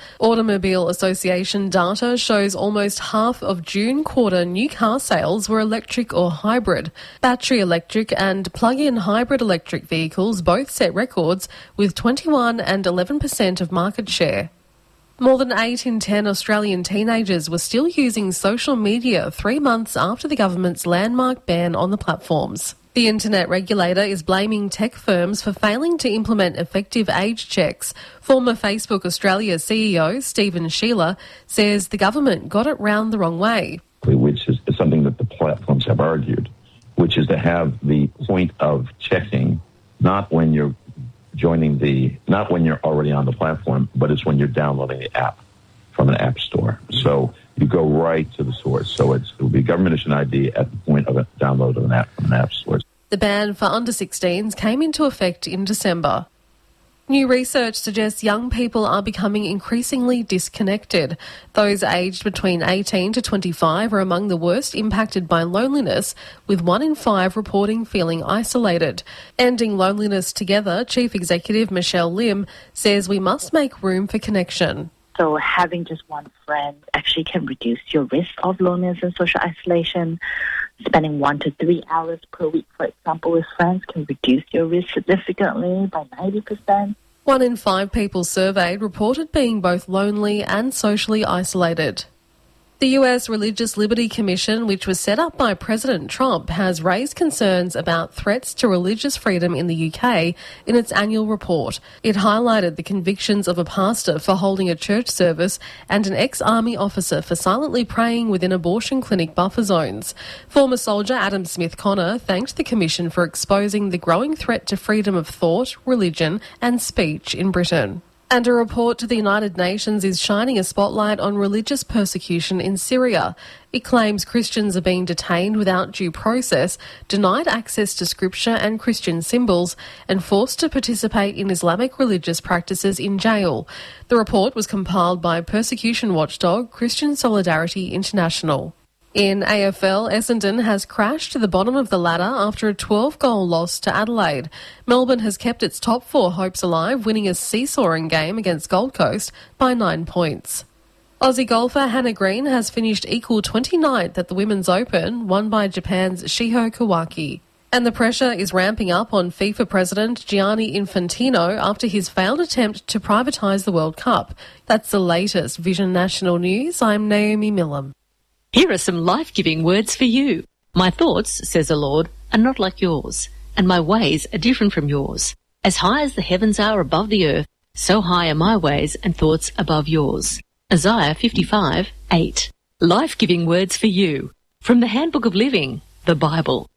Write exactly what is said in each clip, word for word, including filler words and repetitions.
Automobile Association data shows almost half of June quarter new car sales were electric or hybrid. Battery electric and plug-in hybrid electric vehicles both set records with twenty-one and eleven percent of market share. More than eight in ten Australian teenagers were still using social media three months after the government's landmark ban on the platforms. The internet regulator is blaming tech firms for failing to implement effective age checks. Former Facebook Australia C E O Stephen Sheila says the government got it round the wrong way. Which is something that the platforms have argued, which is to have the point of checking not when you're joining the, not when you're already on the platform, but it's when you're downloading the app from an app store. So you go right to the source. So it's, it will be government issued I D at the point of a download of an app from an app store. The ban for under sixteens came into effect in December. New research suggests young people are becoming increasingly disconnected. Those aged between eighteen to twenty-five are among the worst impacted by loneliness, with one in five reporting feeling isolated. Ending Loneliness Together Chief Executive Michelle Lim says we must make room for connection. So having just one friend actually can reduce your risk of loneliness and social isolation. Spending one to three hours per week, for example, with friends can reduce your risk significantly by ninety percent. One in five people surveyed reported being both lonely and socially isolated. The U S Religious Liberty Commission, which was set up by President Trump, has raised concerns about threats to religious freedom in the U K in its annual report. It highlighted the convictions of a pastor for holding a church service and an ex-army officer for silently praying within abortion clinic buffer zones. Former soldier Adam Smith Connor thanked the Commission for exposing the growing threat to freedom of thought, religion and speech in Britain. And a report to the United Nations is shining a spotlight on religious persecution in Syria. It claims Christians are being detained without due process, denied access to scripture and Christian symbols, and forced to participate in Islamic religious practices in jail. The report was compiled by persecution watchdog Christian Solidarity International. In A F L, Essendon has crashed to the bottom of the ladder after a twelve-goal loss to Adelaide. Melbourne has kept its top four hopes alive, winning a seesawing game against Gold Coast by nine points. Aussie golfer Hannah Green has finished equal twenty-ninth at the Women's Open, won by Japan's Shiho Kawaki. And the pressure is ramping up on FIFA President Gianni Infantino after his failed attempt to privatise the World Cup. That's the latest Vision National News. I'm Naomi Millam. Here are some life-giving words for you. My thoughts, says the Lord, are not like yours, and my ways are different from yours. As high as the heavens are above the earth, so high are my ways and thoughts above yours. Isaiah fifty-five, eight. Life-giving words for you. From the Handbook of Living, the Bible.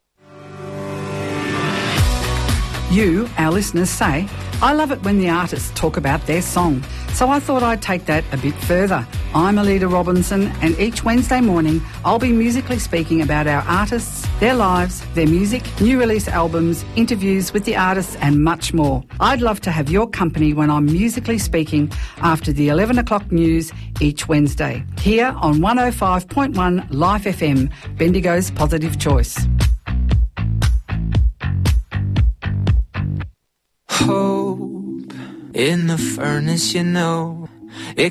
You, our listeners, say, I love it when the artists talk about their song. So I thought I'd take that a bit further. I'm Alida Robinson, and each Wednesday morning I'll be musically speaking about our artists, their lives, their music, new release albums, interviews with the artists and much more. I'd love to have your company when I'm musically speaking after the eleven o'clock news each Wednesday, here on one oh five point one Life F M, Bendigo's Positive Choice. Hope in the furnace, you know, it